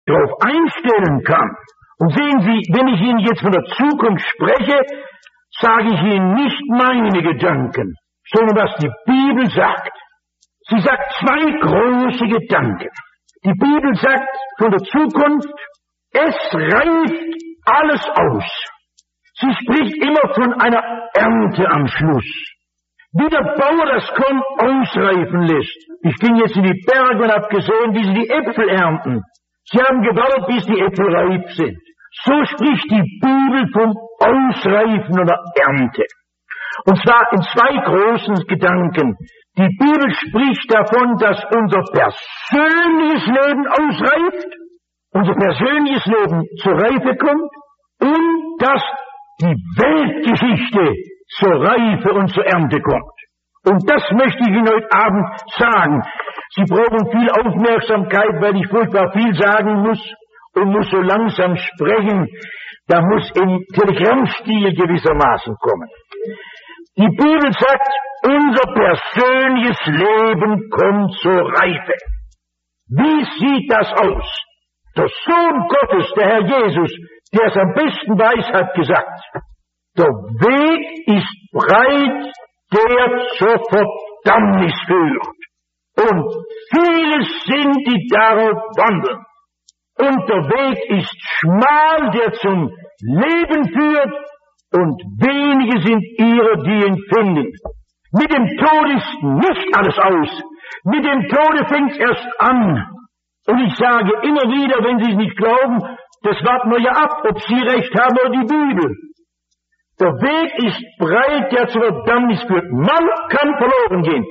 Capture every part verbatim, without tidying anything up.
darauf einstellen kann. Und sehen Sie, wenn ich Ihnen jetzt von der Zukunft spreche, sage ich Ihnen nicht meine Gedanken, sondern was die Bibel sagt. Sie sagt zwei große Gedanken. Die Bibel sagt von der Zukunft, es reift alles aus. Sie spricht immer von einer Ernte am Schluss. Wie der Bauer das Korn ausreifen lässt. Ich ging jetzt in die Berge und habe gesehen, wie sie die Äpfel ernten. Sie haben gewartet, bis die Äpfel reif sind. So spricht die Bibel vom Ausreifen oder Ernte. Und zwar in zwei großen Gedanken. Die Bibel spricht davon, dass unser persönliches Leben ausreift, unser persönliches Leben zur Reife kommt und dass die Weltgeschichte zur Reife und zur Ernte kommt. Und das möchte ich Ihnen heute Abend sagen. Sie brauchen viel Aufmerksamkeit, weil ich furchtbar viel sagen muss und muss so langsam sprechen. Da muss im Telegrammstil gewissermaßen kommen. Die Bibel sagt, unser persönliches Leben kommt zur Reife. Wie sieht das aus? Der Sohn Gottes, der Herr Jesus, der es am besten weiß, hat gesagt, der Weg ist breit, der zur Verdammnis führt. Und viele sind, die darauf wandeln. Und der Weg ist schmal, der zum Leben führt. Und wenige sind ihrer, die ihn finden. Mit dem Tod ist nicht alles aus. Mit dem Tode fängt es erst an. Und ich sage immer wieder, wenn Sie es nicht glauben, das warten wir ja ab, ob Sie recht haben oder die Bibel. Der Weg ist breit, der zur Verdammnis führt. Man kann verloren gehen.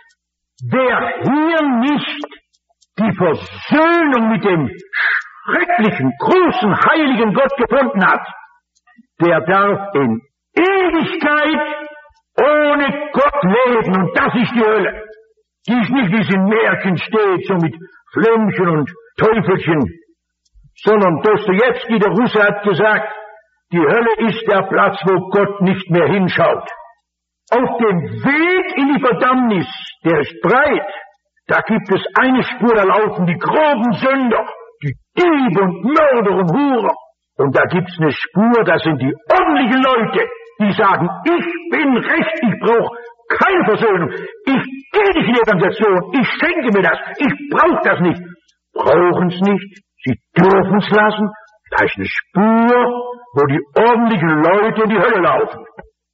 Wer hier nicht die Versöhnung mit dem schrecklichen, großen, heiligen Gott gefunden hat, der darf in Ewigkeit ohne Gott leben. Und das ist die Hölle. Die ist nicht, wie es in Märchen steht, so mit Flämmchen und Teufelchen, sondern Dostojewski, der Russe, hat gesagt, die Hölle ist der Platz, wo Gott nicht mehr hinschaut. Auf dem Weg in die Verdammnis, der ist breit, da gibt es eine Spur, da laufen die groben Sünder, die Diebe und Mörder und Hurer. Und da gibt's eine Spur, das sind die ordentlichen Leute, die sagen, ich bin recht, ich brauche keine Versöhnung, ich gehe nicht in die Evangelisation, ich schenke mir das, ich brauche das nicht. Brauchen's nicht, sie dürfen's lassen, da ist eine Spur, wo die ordentlichen Leute in die Hölle laufen.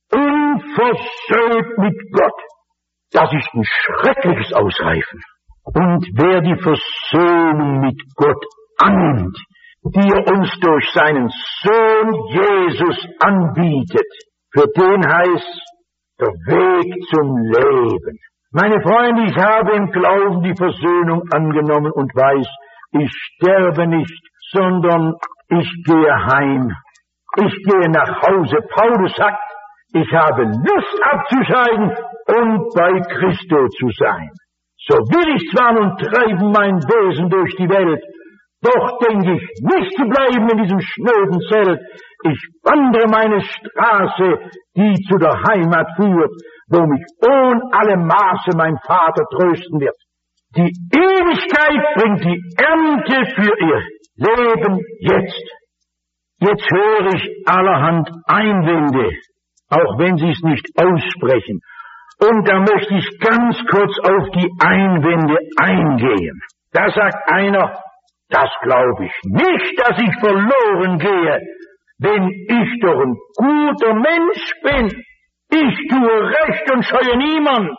Unversöhnt mit Gott. Das ist ein schreckliches Ausreifen. Und wer die Versöhnung mit Gott annimmt, die er uns durch seinen Sohn Jesus anbietet, für den heißt der Weg zum Leben. Meine Freunde, ich habe im Glauben die Versöhnung angenommen und weiß, ich sterbe nicht, sondern ich gehe heim. Ich gehe nach Hause. Paulus sagt, ich habe Lust abzuscheiden und bei Christo zu sein. So will ich zwar nun treiben mein Wesen durch die Welt, doch denke ich nicht zu bleiben in diesem schnöden Zelt. Ich wandere meine Straße, die zu der Heimat führt, wo mich ohne alle Maße mein Vater trösten wird. Die Ewigkeit bringt die Ernte für ihr Leben jetzt. Jetzt höre ich allerhand Einwände, auch wenn sie es nicht aussprechen. Und da möchte ich ganz kurz auf die Einwände eingehen. Da sagt einer, das glaube ich nicht, dass ich verloren gehe, wenn ich doch ein guter Mensch bin. Ich tue Recht und scheue niemand.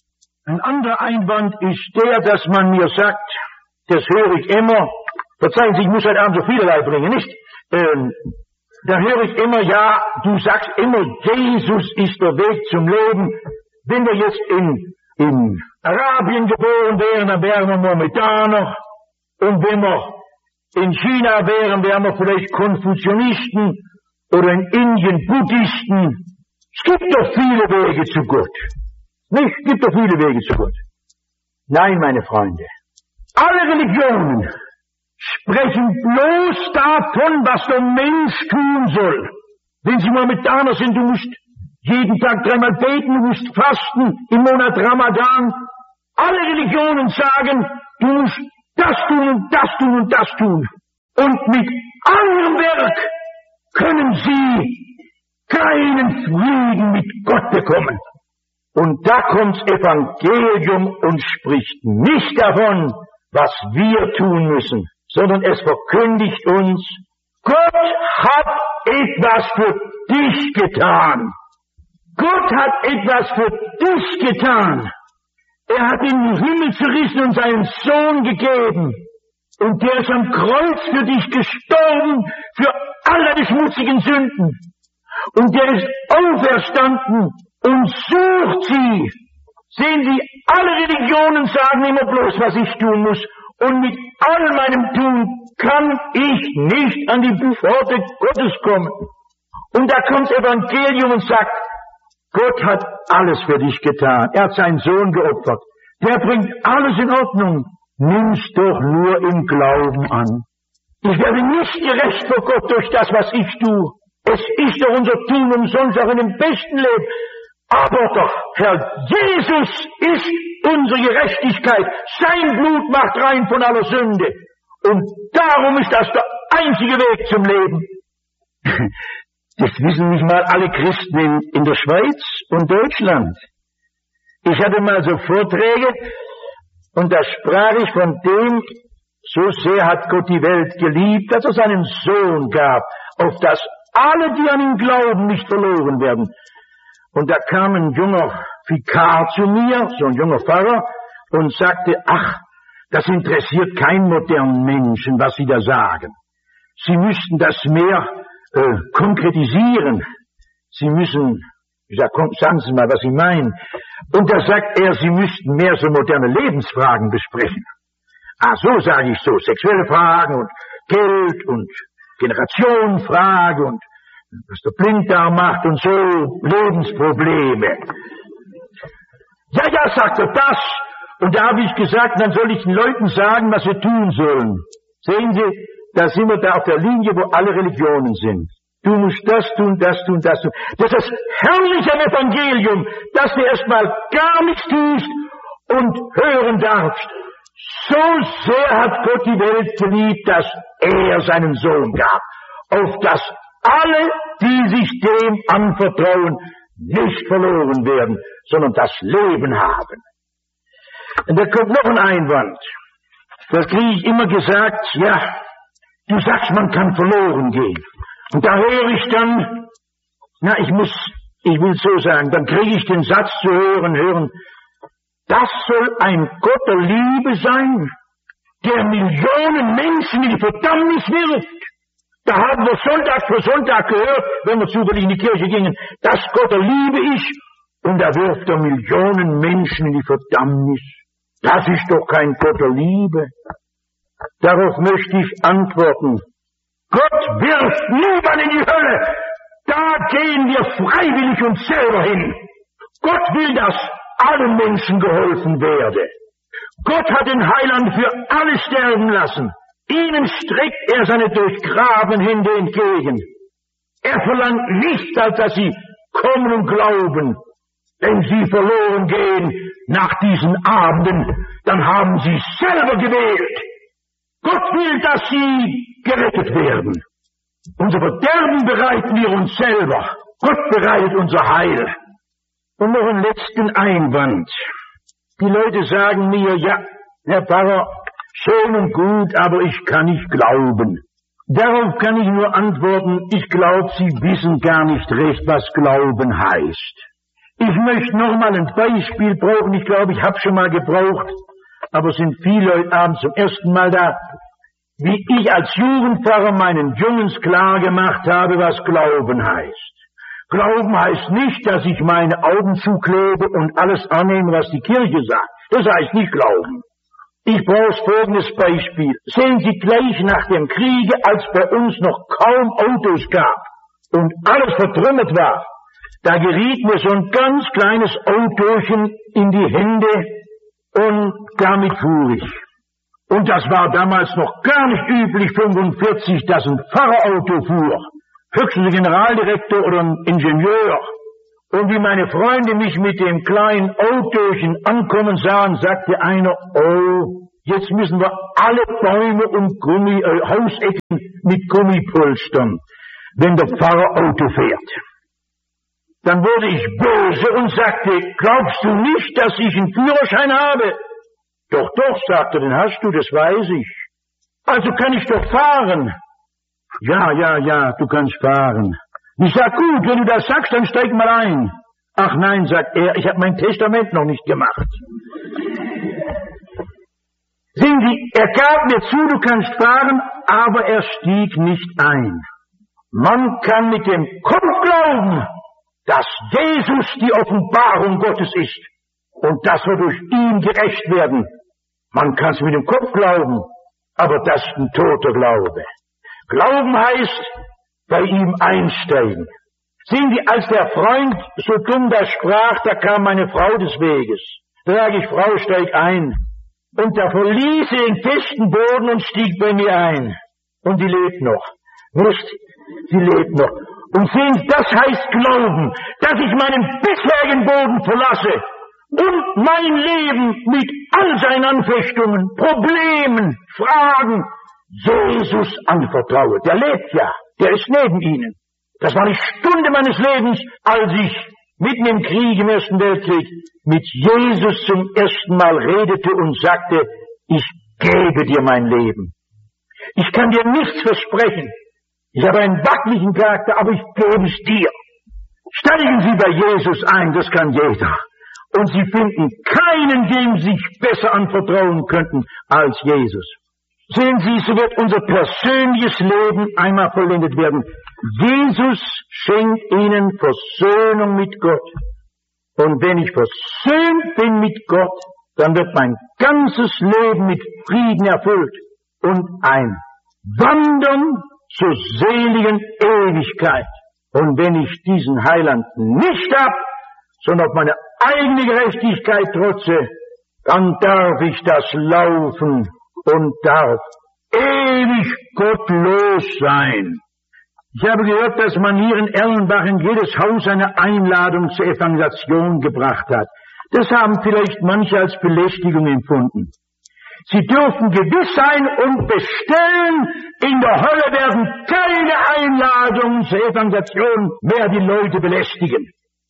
Ein anderer Einwand ist der, dass man mir sagt, das höre ich immer, verzeihen Sie, ich muss heute Abend so vielerlei bringen, nicht? Ähm, da höre ich immer, ja, du sagst immer, Jesus ist der Weg zum Leben. Wenn wir jetzt in, in Arabien geboren wären, dann wären wir Mohammedaner. Und wenn wir in China wären, wären wir vielleicht Konfuzianisten oder in Indien Buddhisten. Es gibt doch viele Wege zu Gott. Nicht? Es gibt doch viele Wege zu Gott. Nein, meine Freunde. Alle Religionen sprechen bloß davon, was der Mensch tun soll. Wenn Sie Mohammedaner sind, du musst jeden Tag dreimal beten, du musst fasten im Monat Ramadan. Alle Religionen sagen, du musst das tun und das tun und das tun. Und mit eurem Werk können sie keinen Frieden mit Gott bekommen. Und da kommt das Evangelium und spricht nicht davon, was wir tun müssen, sondern es verkündigt uns, Gott hat etwas für dich getan. Gott hat etwas für dich getan. Er hat den Himmel zerrissen und seinen Sohn gegeben. Und der ist am Kreuz für dich gestorben, für all deine schmutzigen Sünden. Und der ist auferstanden und sucht sie. Sehen Sie, alle Religionen sagen immer bloß, was ich tun muss. Und mit all meinem Tun kann ich nicht an die Pforte Gottes kommen. Und da kommt das Evangelium und sagt, Gott hat alles für dich getan. Er hat seinen Sohn geopfert. Der bringt alles in Ordnung. Nimm's doch nur im Glauben an. Ich werde nicht gerecht vor Gott durch das, was ich tue. Es ist doch unser Tun umsonst auch in dem besten Leben. Aber doch, Herr Jesus ist unsere Gerechtigkeit. Sein Blut macht rein von aller Sünde. Und darum ist das der einzige Weg zum Leben. Das wissen nicht mal alle Christen in, in der Schweiz und Deutschland. Ich hatte mal so Vorträge und da sprach ich von dem, so sehr hat Gott die Welt geliebt, dass er seinen Sohn gab, auf dass alle, die an ihn glauben, nicht verloren werden. Und da kam ein junger Vikar zu mir, so ein junger Pfarrer, und sagte, ach, das interessiert keinen modernen Menschen, was Sie da sagen. Sie müssten das mehr äh, konkretisieren. Sie müssen, ich sag, komm, sagen Sie mal, was Sie meinen. Und da sagt er, Sie müssten mehr so moderne Lebensfragen besprechen. Ah, so sage ich so, sexuelle Fragen und Geld und Generationenfrage und was der Blinddarm macht und so, Lebensprobleme. Ja, ja, sagt er, das. Und da habe ich gesagt, dann soll ich den Leuten sagen, was sie tun sollen. Sehen Sie, da sind wir da auf der Linie, wo alle Religionen sind. Du musst das tun, das tun, das tun. Das ist herrlich am Evangelium, dass du erstmal gar nichts tust und hören darfst. So sehr hat Gott die Welt geliebt, dass er seinen Sohn gab, auf dass alle, die sich dem anvertrauen, nicht verloren werden, sondern das Leben haben. Und da kommt noch ein Einwand. Da kriege ich immer gesagt, ja, du sagst, man kann verloren gehen. Und da höre ich dann, na, ich muss, ich will so sagen, dann kriege ich den Satz zu hören, hören, das soll ein Gott der Liebe sein, der Millionen Menschen in die Verdammnis wirft. Da haben wir Sonntag für Sonntag gehört, wenn wir zufällig in die Kirche gingen, dass Gott der Liebe ist und da wirft er Millionen Menschen in die Verdammnis. Das ist doch kein Gott der Liebe. Darauf möchte ich antworten. Gott wirft niemand in die Hölle. Da gehen wir freiwillig uns selber hin. Gott will, dass allen Menschen geholfen werde. Gott hat den Heiland für alle sterben lassen. Ihnen streckt er seine durchgrabenen Hände entgegen. Er verlangt nichts, als dass sie kommen und glauben. Wenn sie verloren gehen nach diesen Abenden, dann haben sie selber gewählt. Gott will, dass sie gerettet werden. Unser Verderben bereiten wir uns selber. Gott bereitet unser Heil. Und noch einen letzten Einwand. Die Leute sagen mir, ja, Herr Pfarrer, schön und gut, aber ich kann nicht glauben. Darauf kann ich nur antworten, ich glaube, Sie wissen gar nicht recht, was Glauben heißt. Ich möchte noch mal ein Beispiel brauchen, ich glaube, ich habe schon mal gebraucht, aber es sind viele heute Abend zum ersten Mal da, wie ich als Jugendpfarrer meinen Jungs klar gemacht habe, was Glauben heißt. Glauben heißt nicht, dass ich meine Augen zuklebe und alles annehme, was die Kirche sagt. Das heißt nicht Glauben. Ich brauche folgendes Beispiel. Sehen Sie, gleich nach dem Kriege, als bei uns noch kaum Autos gab und alles vertrümmert war, da geriet mir so ein ganz kleines Autochen in die Hände und damit fuhr ich. Und das war damals noch gar nicht üblich, fünfundvierzig, dass ein Pfarrerauto fuhr. Höchstens ein Generaldirektor oder ein Ingenieur. Und wie meine Freunde mich mit dem kleinen Autochen ankommen sahen, sagte einer, oh, Jetzt müssen wir alle Bäume und Gummi, äh, Hausecken mit Gummi polstern, wenn der Pfarrer Auto fährt. Dann wurde ich böse und sagte, glaubst du nicht, dass ich einen Führerschein habe? Doch, doch, sagte, den hast du, das weiß ich. Also kann ich doch fahren. Ja, ja, ja, du kannst fahren. Ich sag, gut, wenn du das sagst, dann steig mal ein. Ach nein, sagt er, ich habe mein Testament noch nicht gemacht. Sehen Sie, er gab mir zu, du kannst fahren, aber er stieg nicht ein. Man kann mit dem Kopf glauben, dass Jesus die Offenbarung Gottes ist und dass wir durch ihn gerecht werden. Man kann es mit dem Kopf glauben, aber das ist ein toter Glaube. Glauben heißt, bei ihm einsteigen. Sehen Sie, als der Freund so dumm da sprach, da kam meine Frau des Weges. Da sage ich, Frau, steig ein. Und da verließ sie den festen Boden und stieg bei mir ein. Und sie lebt noch. Nicht? Sie lebt noch. Und sehen Sie, das heißt Glauben, dass ich meinen bisherigen Boden verlasse und mein Leben mit all seinen Anfechtungen, Problemen, Fragen Jesus anvertraue. Der lebt ja, der ist neben Ihnen. Das war die Stunde meines Lebens, als ich mitten im Krieg, im Ersten Weltkrieg, mit Jesus zum ersten Mal redete und sagte, ich gebe dir mein Leben. Ich kann dir nichts versprechen. Ich habe einen wackeligen Charakter, aber ich gebe es dir. Steigen Sie bei Jesus ein, das kann jeder. Und Sie finden keinen, dem Sie sich besser anvertrauen könnten als Jesus. Sehen Sie, so wird unser persönliches Leben einmal vollendet werden. Jesus schenkt Ihnen Versöhnung mit Gott. Und wenn ich versöhnt bin mit Gott, dann wird mein ganzes Leben mit Frieden erfüllt und ein Wandern zur seligen Ewigkeit. Und wenn ich diesen Heiland nicht hab, sondern auf meine eigene Gerechtigkeit trotze, dann darf ich das laufen und darf ewig gottlos sein. Ich habe gehört, dass man hier in Erlenbach in jedes Haus eine Einladung zur Evangelisation gebracht hat. Das haben vielleicht manche als Belästigung empfunden. Sie dürfen gewiss sein und bestellen, in der Hölle werden keine Einladungen zur Evangelisation mehr die Leute belästigen.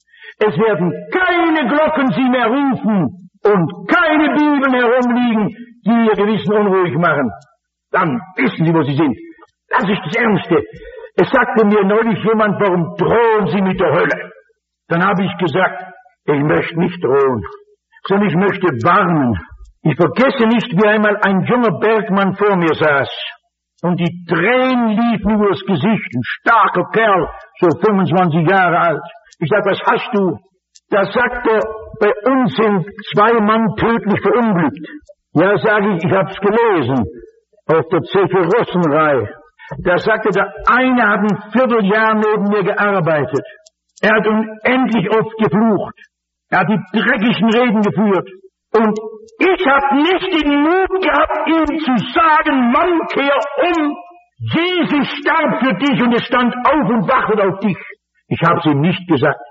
Es werden keine Glocken sie mehr rufen und keine Bibeln herumliegen, die ihr Gewissen unruhig machen. Dann wissen Sie, wo Sie sind. Das ist das Ernste. Es sagte mir neulich jemand, warum drohen Sie mit der Hölle? Dann habe ich gesagt, ich möchte nicht drohen, sondern ich möchte warnen. Ich vergesse nicht, wie einmal ein junger Bergmann vor mir saß und die Tränen liefen über das Gesicht, ein starker Kerl, so fünfundzwanzig Jahre alt. Ich sag, was hast du? Da sagt er, bei uns sind zwei Mann tödlich verunglückt. Ja, sage ich, ich hab's gelesen, auf der Zeche Rossenrei. Da sagte, der eine hat ein Vierteljahr neben mir gearbeitet. Er hat unendlich oft geflucht. Er hat die dreckigen Reden geführt. Und ich habe nicht den Mut gehabt, ihm zu sagen, Mann, kehr um. Jesus starb für dich und er stand auf und wartet auf dich. Ich habe es ihm nicht gesagt.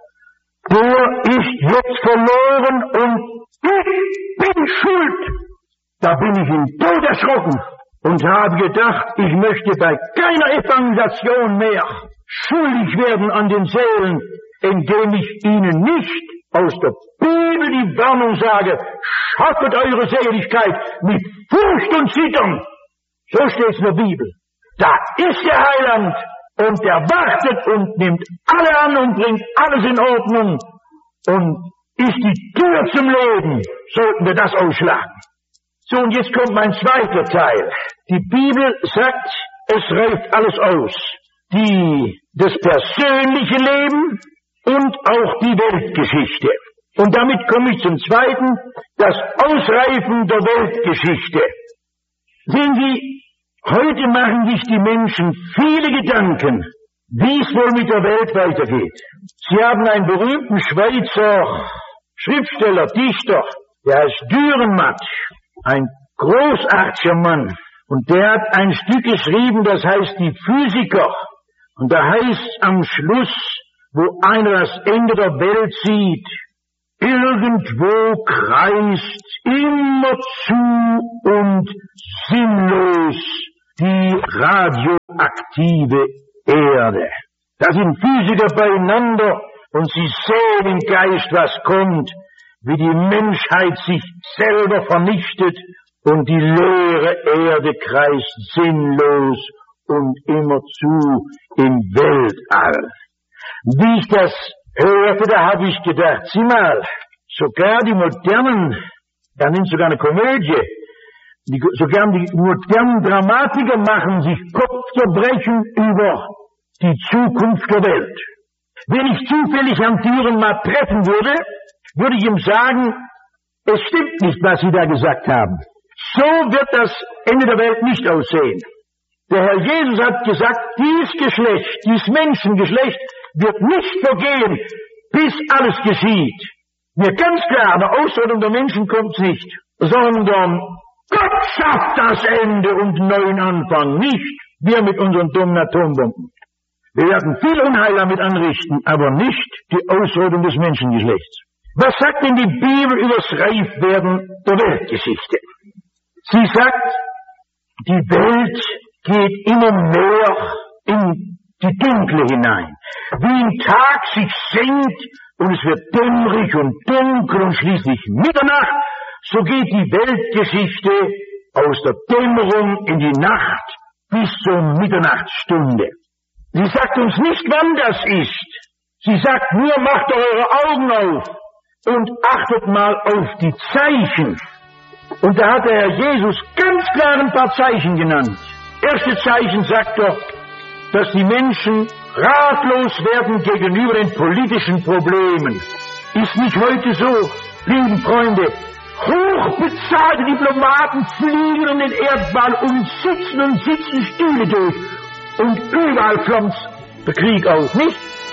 Der ist jetzt verloren und ich bin schuld. Da bin ich in Tod erschrocken und habe gedacht, ich möchte bei keiner Evangelisation mehr schuldig werden an den Seelen, indem ich ihnen nicht aus der Bibel die Warnung sage, schaffet eure Seligkeit mit Furcht und Zittern. So steht es in der Bibel. Da ist der Heiland und der wartet und nimmt alle an und bringt alles in Ordnung und ist die Tür zum Leben, sollten wir das ausschlagen. So, und jetzt kommt mein zweiter Teil. Die Bibel sagt, es reift alles aus. Die, das persönliche Leben und auch die Weltgeschichte. Und damit komme ich zum Zweiten, das Ausreifen der Weltgeschichte. Sehen Sie, heute machen sich die Menschen viele Gedanken, wie es wohl mit der Welt weitergeht. Sie haben einen berühmten Schweizer Schriftsteller, Dichter, der heißt Dürrenmatt, ein großartiger Mann. Und der hat ein Stück geschrieben, das heißt die Physiker. Und da heißt am Schluss, wo einer das Ende der Welt sieht, Irgendwo kreist immerzu und sinnlos die radioaktive Erde. Da sind Physiker beieinander und sie sehen im Geist, was kommt, wie die Menschheit sich selber vernichtet und die leere Erde kreist sinnlos und immerzu im Weltall. Wie ich das hörte, da habe ich gedacht, sieh mal, sogar die modernen, er nimmt sogar eine Komödie, die, sogar die modernen Dramatiker machen sich Kopfzerbrechen über die Zukunft der Welt. Wenn ich zufällig Herrn Düren mal treffen würde, würde ich ihm sagen, es stimmt nicht, was Sie da gesagt haben. So wird das Ende der Welt nicht aussehen. Der Herr Jesus hat gesagt, dies Geschlecht, dies Menschengeschlecht wird nicht vergehen, bis alles geschieht. Mir ganz klar, eine Ausrottung der Menschen kommt's nicht, sondern Gott schafft das Ende und neuen Anfang, nicht wir mit unseren dummen Atombomben. Wir werden viel Unheil damit anrichten, aber nicht die Ausrottung des Menschengeschlechts. Was sagt denn die Bibel über das Reifwerden der Weltgeschichte? Sie sagt, die Welt geht immer mehr in die Dunkle hinein. Wie ein Tag sich senkt und es wird dämmerig und dunkel und schließlich Mitternacht, so geht die Weltgeschichte aus der Dämmerung in die Nacht bis zur Mitternachtsstunde. Sie sagt uns nicht, wann das ist. Sie sagt nur, macht eure Augen auf und achtet mal auf die Zeichen. Und da hat der Herr Jesus ganz klar ein paar Zeichen genannt. Erste Zeichen sagt er, dass die Menschen ratlos werden gegenüber den politischen Problemen. Ist nicht heute so, lieben Freunde? Hochbezahlte Diplomaten fliegen um den Erdball und sitzen und sitzen Stühle durch. Und überall flammt der Krieg auf, nicht?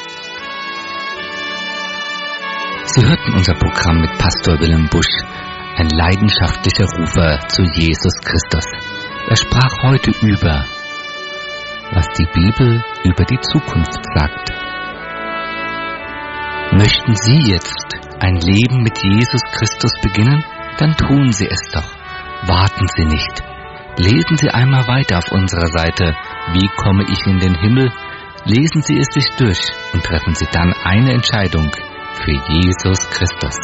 Sie hörten unser Programm mit Pastor Willem Busch, ein leidenschaftlicher Rufer zu Jesus Christus. Er sprach heute über, was die Bibel über die Zukunft sagt. Möchten Sie jetzt ein Leben mit Jesus Christus beginnen? Dann tun Sie es doch. Warten Sie nicht. Lesen Sie einmal weiter auf unserer Seite Wie komme ich in den Himmel? Lesen Sie es sich durch und treffen Sie dann eine Entscheidung für Jesus Christus.